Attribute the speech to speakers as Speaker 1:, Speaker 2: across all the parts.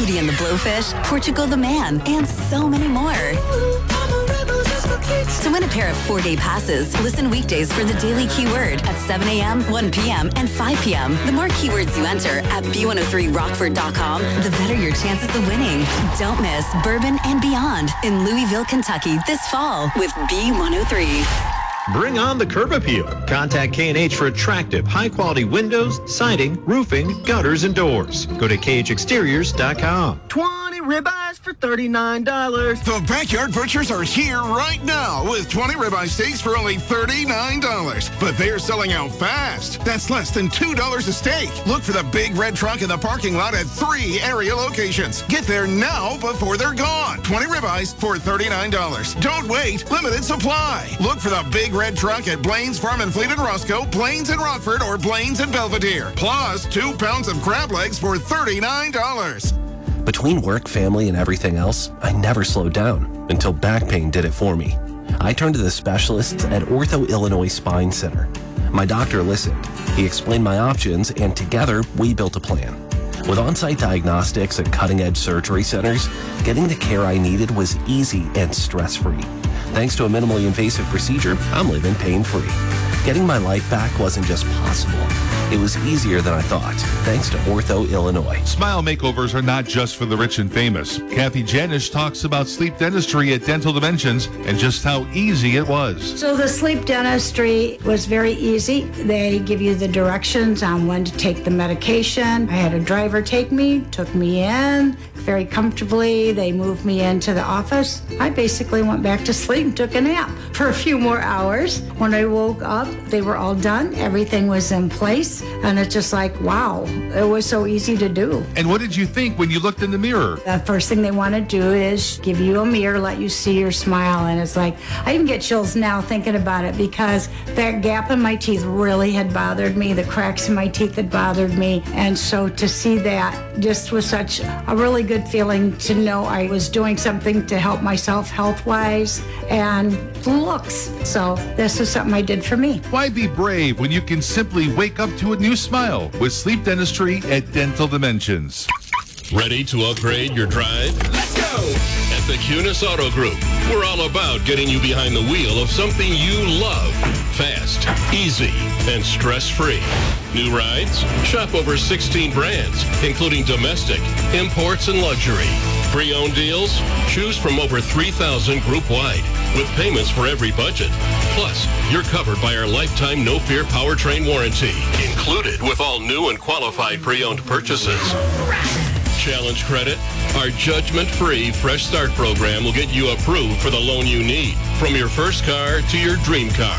Speaker 1: Beauty and the Blowfish, Portugal the Man, and so many more. To win a pair of 4-day passes, listen weekdays for the Daily Keyword at 7 a.m., 1 p.m., and 5 p.m. The more keywords you enter at B103Rockford.com, the better your chances of winning. Don't miss Bourbon and Beyond in Louisville, Kentucky this fall with B103.
Speaker 2: Bring on the curb appeal. Contact K&H for attractive, high-quality windows, siding, roofing, gutters, and doors. Go to KHExteriors.com.
Speaker 3: 20 ribeyes for $39.
Speaker 4: The Backyard Butchers are here right now with 20 ribeye steaks for only $39. But they're selling out fast. That's less than $2 a steak. Look for the big red truck in the parking lot at 3 area locations. Get there now before they're gone. 20 ribeyes for $39. Don't wait. Limited supply. Look for the big red truck at Blaine's Farm and Fleet in Roscoe, Blaine's in Rockford, or Blaine's in Belvedere. Plus 2 pounds of crab legs for $39.
Speaker 5: Between work, family, and everything else, I never slowed down until back pain did it for me. I turned to the specialists at Ortho Illinois Spine Center. My doctor listened. He explained my options, and together we built a plan. With on-site diagnostics and cutting-edge surgery centers, getting the care I needed was easy and stress-free. Thanks to a minimally invasive procedure, I'm living pain-free. Getting my life back wasn't just possible. It was easier than I thought, thanks to Ortho Illinois.
Speaker 6: Smile makeovers are not just for the rich and famous. Kathy Janish talks about sleep dentistry at Dental Dimensions and just how easy it was.
Speaker 7: So the sleep dentistry was very easy. They give you the directions on when to take the medication. I had a driver take me, took me in very comfortably. They moved me into the office. I basically went back to sleep and took a nap for a few more hours. When I woke up, they were all done. Everything was in place. And it's just like, wow, it was so easy to do.
Speaker 6: And what did you think when you looked in the mirror?
Speaker 7: The first thing they want to do is give you a mirror, let you see your smile. And it's like, I even get chills now thinking about it because that gap in my teeth really had bothered me. The cracks in my teeth had bothered me. And so to see that just was such a really good feeling to know I was doing something to help myself health-wise and looks. So this is something I did for me.
Speaker 6: Why be brave when you can simply wake up to a new smile with sleep dentistry at Dental Dimensions?
Speaker 8: Ready to upgrade your drive? Let's go! At the Kunis Auto Group, we're all about getting you behind the wheel of something you love. Fast, easy, and stress-free. New rides? Shop over 16 brands, including domestic, imports, and luxury. Pre-owned deals? Choose from over 3,000 group-wide, with payments for every budget. Plus, you're covered by our lifetime no-fear powertrain warranty, included with all new and qualified pre-owned purchases. Challenge credit? Our judgment-free Fresh Start program will get you approved for the loan you need, from your first car to your dream car.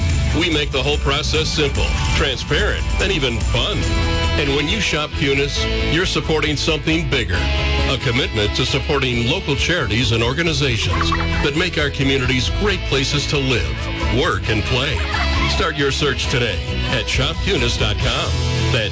Speaker 8: We make the whole process simple, transparent, and even fun. And when you shop Kunis, you're supporting something bigger, a commitment to supporting local charities and organizations that make our communities great places to live, work, and play. Start your search today at shopkunis.com. That's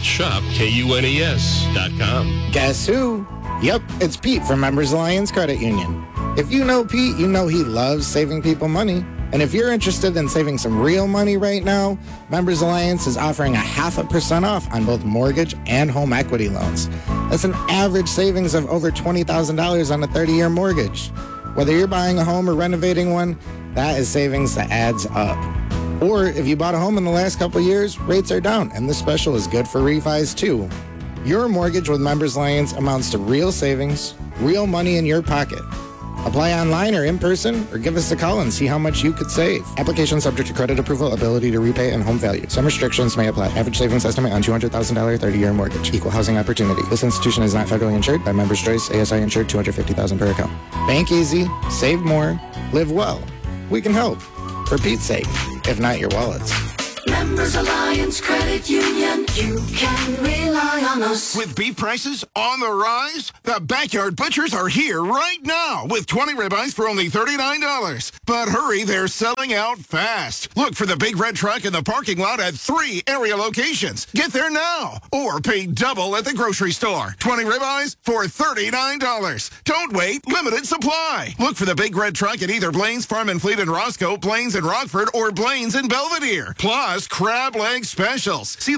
Speaker 8: shopkunis.com.
Speaker 9: Guess who? Yep, it's Pete from Members Alliance Credit Union. If you know Pete, you know he loves saving people money. And if you're interested in saving some real money right now, Members Alliance is offering 0.5% off on both mortgage and home equity loans. That's an average savings of over $20,000 on a 30-year mortgage. Whether you're buying a home or renovating one, that is savings that adds up. Or if you bought a home in the last couple of years, rates are down, and this special is good for refis too. Your mortgage with Members Alliance amounts to real savings, real money in your pocket. Apply online or in person, or give us a call and see how much you could save. Application subject to credit approval, ability to repay, and home value. Some restrictions may apply. Average savings estimate on $200,000 30-year mortgage. Equal housing opportunity. This institution is not federally insured by Members Choice. ASI insured, $250,000 per account. Bank easy, save more, live well. We can help. For Pete's sake, if not your wallets.
Speaker 10: Members Alliance Credit Union, you can rely on us.
Speaker 4: With beef prices on the rise, the Backyard Butchers are here right now with 20 ribeyes for only $39. But hurry, they're selling out fast. Look for the big red truck in the parking lot at 3 area locations. Get there now or pay double at the grocery store. 20 ribeyes for $39. Don't wait, limited supply. Look for the big red truck at either Blaine's Farm and Fleet in Roscoe, Blaine's in Rockford, or Blaine's in Belvedere. Plus, crab leg specials. See locations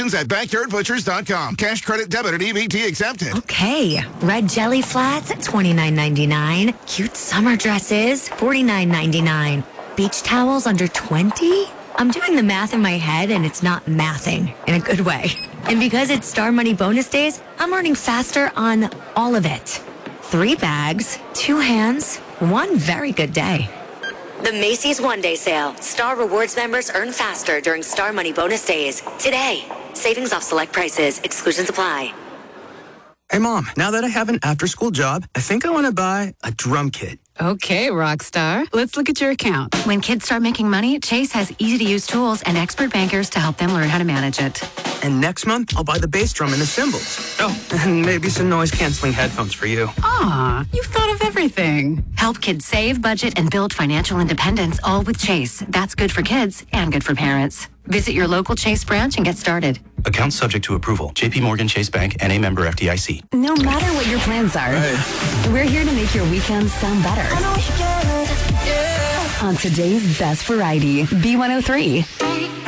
Speaker 4: Items at backyardbutchers.com. Cash, credit, debit, and EBT accepted.
Speaker 11: Okay. Red jelly flats, $29.99. Cute summer dresses, $49.99. Beach towels under $20? I'm doing the math in my head, and it's not mathing in a good way. And because it's Star Money bonus days, I'm earning faster on all of it. 3 bags, 2 hands, 1 very good day. The Macy's One-Day Sale. Star Rewards members earn faster during Star Money bonus days. Today. Savings off select prices. Exclusions apply.
Speaker 12: Hey, Mom, now that I have an after-school job, I think I want to buy a drum kit.
Speaker 13: Okay, Rockstar. Let's look at your account. When kids start making money, Chase has easy-to-use tools and expert bankers to help them learn how to manage it.
Speaker 12: And next month, I'll buy the bass drum and the cymbals. Oh, and maybe some noise-canceling headphones for you.
Speaker 13: Aw, you've thought of everything. Help kids save, budget, and build financial independence, all with Chase. That's good for kids and good for parents. Visit your local Chase branch and get started.
Speaker 14: Account subject to approval. J.P. Morgan Chase Bank, N.A. member FDIC.
Speaker 1: No matter what your plans are, we're here to make your weekends sound better. On today's best variety, B103.